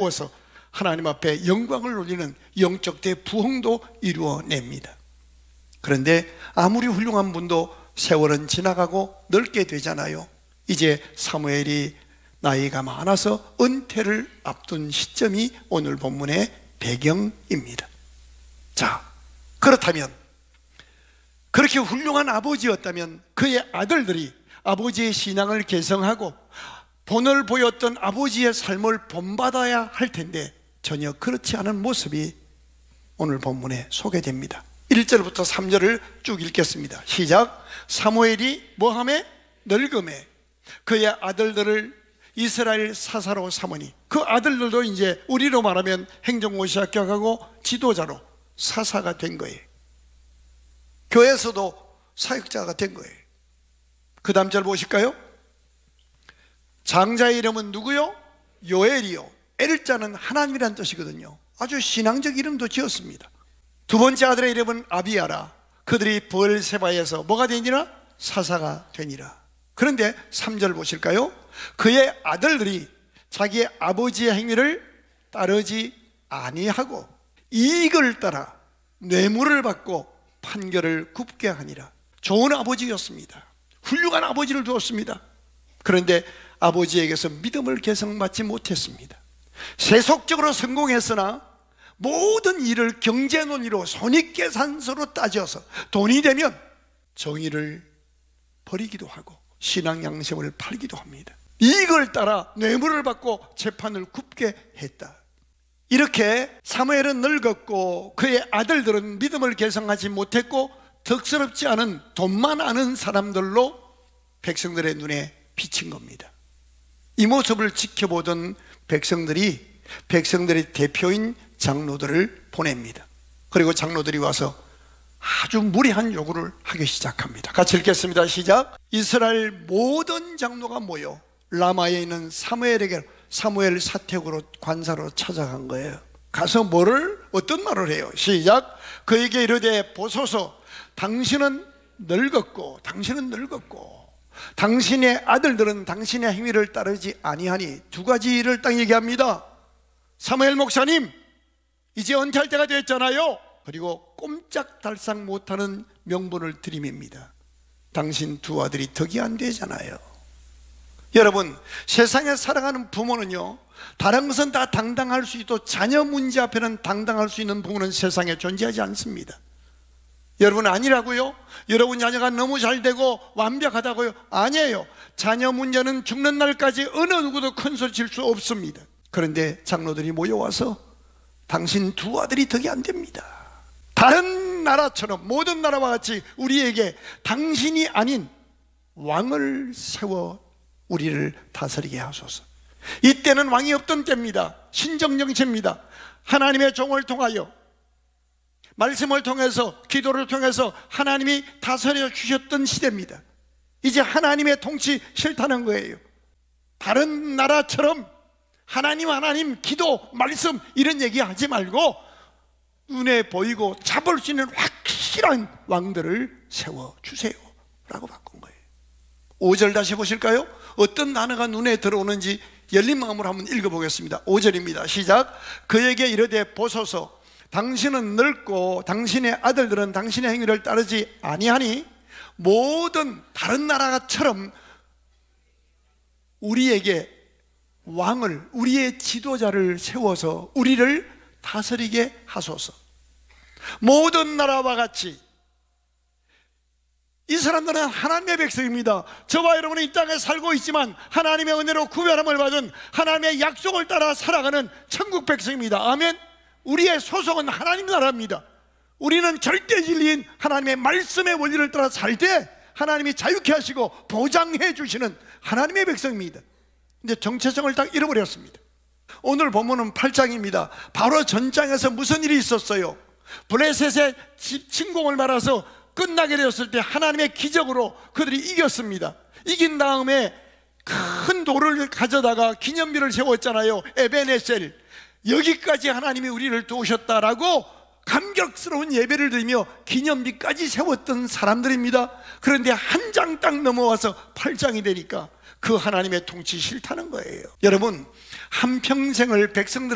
세워서 하나님 앞에 영광을 올리는 영적 대부흥도 이루어냅니다. 그런데 아무리 훌륭한 분도 세월은 지나가고 늙게 되잖아요. 이제 사무엘이 나이가 많아서 은퇴를 앞둔 시점이 오늘 본문의 배경입니다. 자, 그렇다면 그렇게 훌륭한 아버지였다면 그의 아들들이 아버지의 신앙을 계승하고 본을 보였던 아버지의 삶을 본받아야 할 텐데 전혀 그렇지 않은 모습이 오늘 본문에 소개됩니다. 1절부터 3절을 쭉 읽겠습니다. 시작. 사무엘이 뭐하매? 늙음에 그의 아들들을 이스라엘 사사로 삼으니, 그 아들들도 이제 우리로 말하면 행정고시 합격하고 지도자로 사사가 된 거예요. 교회에서도 사역자가 된 거예요. 그 다음 절 보실까요? 장자의 이름은 누구요? 요엘이요. 엘자는 하나님이란 뜻이거든요. 아주 신앙적 이름도 지었습니다. 두 번째 아들의 이름은 아비야라. 그들이 브엘세바에서 뭐가 되니라? 사사가 되니라. 그런데 3절 보실까요? 그의 아들들이 자기의 아버지의 행위를 따르지 아니하고 이익을 따라 뇌물을 받고 판결을 굽게 하니라. 좋은 아버지였습니다. 훌륭한 아버지를 두었습니다. 그런데 아버지에게서 믿음을 계승받지 못했습니다. 세속적으로 성공했으나 모든 일을 경제 논리로 손익계산서로 따져서 돈이 되면 정의를 버리기도 하고 신앙 양심을 팔기도 합니다. 이익을 따라 뇌물을 받고 재판을 굽게 했다. 이렇게 사무엘은 늙었고 그의 아들들은 믿음을 계승하지 못했고 덕스럽지 않은 돈만 아는 사람들로 백성들의 눈에 비친 겁니다. 이 모습을 지켜보던 백성들의 대표인 장로들을 보냅니다. 그리고 장로들이 와서 아주 무리한 요구를 하기 시작합니다. 같이 읽겠습니다. 시작. 이스라엘 모든 장로가 모여 라마에 있는 사무엘 사택으로 관사로 찾아간 거예요. 가서 어떤 말을 해요? 시작. 그에게 이르되 보소서, 당신은 늙었고 당신의 아들들은 당신의 행위를 따르지 아니하니. 두 가지 일을 딱 얘기합니다. 사무엘 목사님, 이제 은퇴할 때가 됐잖아요. 그리고 꼼짝달싹 못하는 명분을 들이밉니다. 당신 두 아들이 덕이 안 되잖아요. 여러분, 세상에 살아가는 부모는요, 다른 것은 다 당당할 수 있도 자녀 문제 앞에는 당당할 수 있는 부모는 세상에 존재하지 않습니다. 여러분, 아니라고요? 여러분 자녀가 너무 잘 되고 완벽하다고요? 아니에요. 자녀 문제는 죽는 날까지 어느 누구도 큰 소리 칠 수 없습니다. 그런데 장로들이 모여와서 당신 두 아들이 덕이 안 됩니다. 다른 나라처럼 모든 나라와 같이 우리에게 당신이 아닌 왕을 세워 우리를 다스리게 하소서. 이때는 왕이 없던 때입니다. 신정정체입니다. 하나님의 종을 통하여, 말씀을 통해서, 기도를 통해서 하나님이 다스려 주셨던 시대입니다. 이제 하나님의 통치 싫다는 거예요. 다른 나라처럼 하나님, 기도, 말씀 이런 얘기 하지 말고 눈에 보이고 잡을 수 있는 확실한 왕들을 세워주세요 라고 바꾼 거예요. 5절 다시 보실까요? 어떤 단어가 눈에 들어오는지 열린 마음으로 한번 읽어보겠습니다. 5절입니다. 시작. 그에게 이르되 보소서, 당신은 늙고 당신의 아들들은 당신의 행위를 따르지 아니하니 모든 다른 나라처럼 우리에게 왕을, 우리의 지도자를 세워서 우리를 다스리게 하소서. 모든 나라와 같이 이 사람들은 하나님의 백성입니다. 저와 여러분은 이 땅에 살고 있지만 하나님의 은혜로 구별함을 받은 하나님의 약속을 따라 살아가는 천국 백성입니다. 아멘. 우리의 소속은 하나님 나라입니다. 우리는 절대 진리인 하나님의 말씀의 원리를 따라 살 때 하나님이 자유케 하시고 보장해 주시는 하나님의 백성입니다. 근데 정체성을 딱 잃어버렸습니다. 오늘 본문은 8장입니다. 바로 전장에서 무슨 일이 있었어요? 블레셋의 침공을 말아서 끝나게 되었을 때 하나님의 기적으로 그들이 이겼습니다. 이긴 다음에 큰 돌을 가져다가 기념비를 세웠잖아요. 에베네셀. 여기까지 하나님이 우리를 도우셨다라고 감격스러운 예배를 드리며 기념비까지 세웠던 사람들입니다. 그런데 한 장 딱 넘어와서 8장이 되니까 그 하나님의 통치 싫다는 거예요. 여러분, 한평생을 백성들